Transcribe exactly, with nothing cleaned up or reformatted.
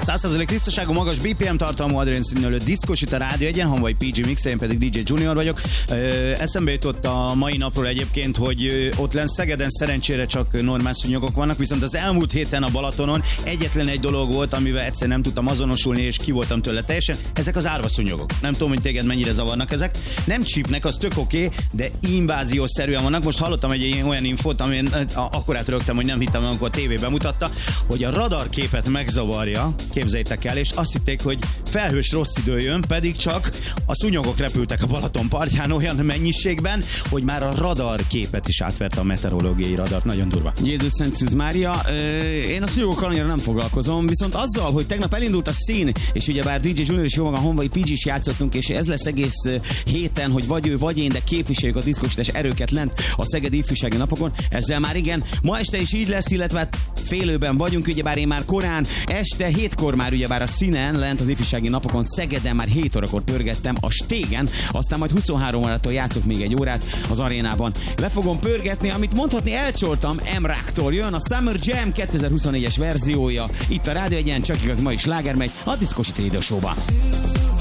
száz százalék tisztaságú, magas bé pé em tartalmú adrenszínölő diszkosít a Rádió Egyen, Honvai pé gé Mix, én pedig dé dzsé Junior vagyok. Ö, eszembe jutott a mai napról egyébként, hogy ott lenn Szegeden szerencsére csak normál szúnyogok vannak, viszont az elmúlt héten a Balatonon egyetlen egy dolog volt, amivel egyszer nem tudtam azonosulni, és ki voltam tőle teljesen. Ezek az árvaszúnyogok. Nem tudom, hogy téged mennyire zavarnak ezek. Nem csípnek, az tök oké, okay, de inváziószerűen vannak. Most hallottam egy olyan infót, amin akkorát rögtem, hogy nem hittem, amikor a tévében mutatta, hogy a radarképet megzavarja, képzeljétek el, és azt hitték, hogy felhős rossz idő jön, pedig csak a szúnyogok repültek a Balaton partján olyan mennyiségben, hogy már a radarképet is átverte a meteorológiai radart. Nagyon durva. Jézus Szent Szűz Mária, én a szúnyogokkal annyira nem foglalkozom, viszont azzal, hogy tegnap elindult a szín, és ugyebár dé dzsé Junior és jó maga Honvai pé gé is játszottunk, és ez lesz egész héten, hogy vagy ő, vagy én, de képviseljük a diszkosítás erőket lent a Szegedi Ifjúsági Napokon. Ezzel már igen, ma este is így lesz, illetve hát félőben vagyunk, ugyebár én már korán, este hétkor már ugyebár a színen lent az Ifjúsági Napokon Szegeden már hét órakor pörgettem a stégen, aztán majd huszonhárom órától játszok még egy órát az arénában. Le fogom pörgetni, amit mondhatni elcsoltam, M-Raktól jön a Summer Jam kétezer-huszonnégyes verziója. Itt a Rádió Egyen, csak igaz, ma is sláger megy a Diszkosít Radio Show-ban.